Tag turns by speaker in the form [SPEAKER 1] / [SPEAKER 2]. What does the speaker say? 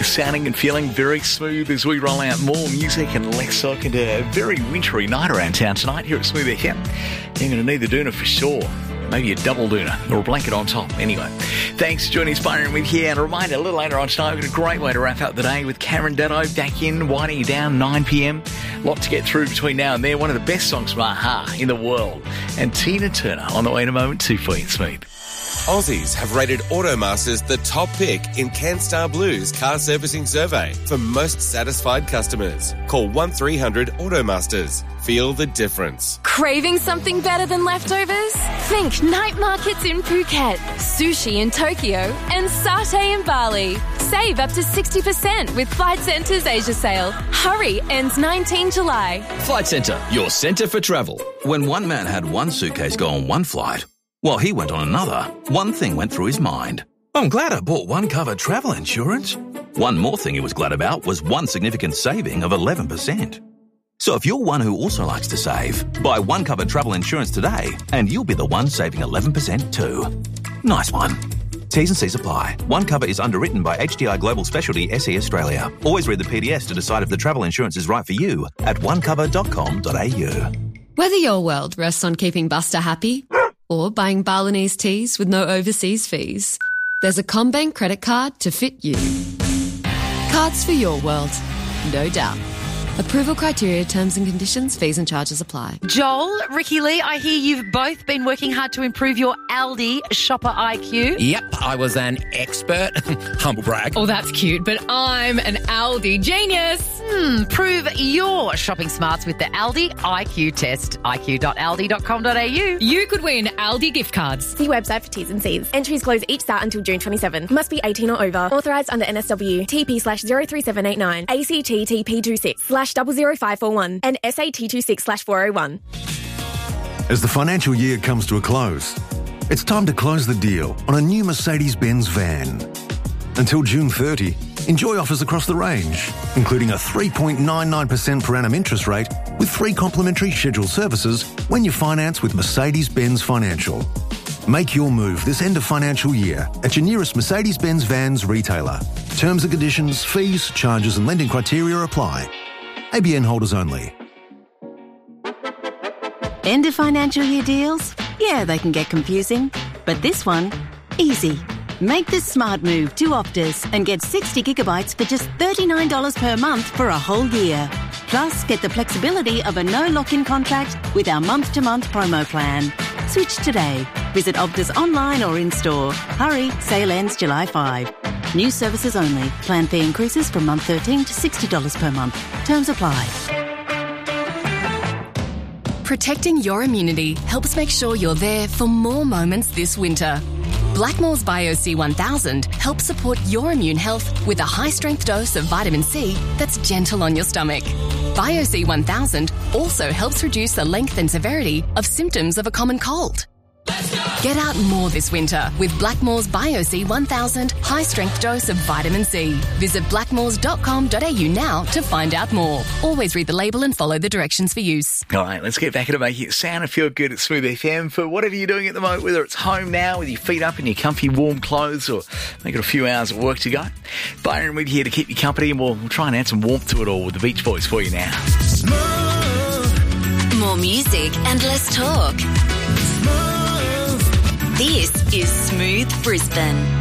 [SPEAKER 1] Sounding and feeling very smooth as we roll out more music and less talk into a very wintry night around town tonight here at Smooth FM. You're going to need the doona for sure. Maybe a double doona or a blanket on top. Anyway, thanks for joining us, Byron, with you. And a reminder, a little later on tonight, we've got a great way to wrap up the day with Cameron Dano back in, winding you down, 9 p.m. Lot to get through between now and there. One of the best songs from a-ha in the world. And Tina Turner on the way in a moment too for you, Smooth.
[SPEAKER 2] Aussies have rated Automasters the top pick in CanStar Blue's car servicing survey for most satisfied customers. Call 1300 Automasters. Feel the difference.
[SPEAKER 3] Craving something better than leftovers? Think night markets in Phuket, sushi in Tokyo, and satay in Bali. Save up to 60% with Flight Centre's Asia sale. Hurry, ends 19 July.
[SPEAKER 4] Flight Centre, your centre for travel. When one man had one suitcase go on one flight, while he went on another, one thing went through his mind. I'm glad I bought one cover travel insurance. One more thing he was glad about was one significant saving of 11%. So if you're one who also likes to save, buy one cover travel insurance today and you'll be the one saving 11% too. Nice one. T's and C's apply. One cover is underwritten by HDI Global Specialty SE Australia. Always read the PDS to decide if the travel insurance is right for you at onecover.com.au.
[SPEAKER 5] Whether your world rests on keeping Buster happy or buying Balinese teas with no overseas fees, there's a CommBank credit card to fit you. Cards for your world, no doubt. Approval criteria, terms and conditions, fees and charges apply.
[SPEAKER 6] Joel, Ricky Lee, I hear you've both been working hard to improve your Aldi shopper IQ.
[SPEAKER 7] Yep, I was an expert. Humble brag.
[SPEAKER 8] Oh, that's cute, but I'm an Aldi genius.
[SPEAKER 6] Prove your shopping smarts with the Aldi IQ test. iq.aldi.com.au.
[SPEAKER 8] You could win Aldi gift cards.
[SPEAKER 9] See website for T's and C's. Entries close each start until June 27. Must be 18 or over. Authorised under NSW. TP/03789. ACT TP26/00541 and SAT26/401.
[SPEAKER 10] As the financial year comes to a close, it's time to close the deal on a new Mercedes-Benz van. Until June 30, enjoy offers across the range, including a 3.99% per annum interest rate with 3 complimentary scheduled services when you finance with Mercedes-Benz Financial. Make your move this end of financial year at your nearest Mercedes-Benz Vans retailer. Terms and conditions, fees, charges and lending criteria apply. ABN holders only.
[SPEAKER 11] End of financial year deals? Yeah, they can get confusing. But this one, easy. Make the smart move to Optus and get 60 gigabytes for just $39 per month for a whole year. Plus, get the flexibility of a no lock-in contract with our month-to-month promo plan. Switch today. Visit Optus online or in-store. Hurry, sale ends July 5. New services only. Plan fee increases from month 13 to $60 per month. Terms apply.
[SPEAKER 3] Protecting your immunity helps make sure you're there for more moments this winter. Blackmore's BioC 1000 helps support your immune health with a high-strength dose of vitamin C that's gentle on your stomach. BioC 1000 also helps reduce the length and severity of symptoms of a common cold. Get out more this winter with Blackmore's BioC 1000 high-strength dose of vitamin C. Visit blackmores.com.au now to find out more. Always read the label and follow the directions for use.
[SPEAKER 1] All right, let's get back into making it sound and feel good at Smooth FM for whatever you're doing at the moment, whether it's home now with your feet up in your comfy warm clothes or making a few hours of work to go. Byron with you here to keep you company, and we'll try and add some warmth to it all with the Beach Boys for you now.
[SPEAKER 12] More music and less talk. This is Smooth Brisbane.